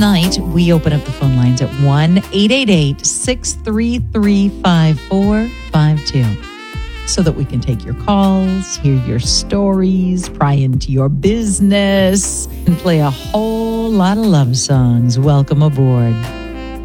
night, we open up the phone lines at 1-888-633-5452 so that we can take your calls, hear your stories, pry into your business, and play a whole lot of love songs. Welcome aboard.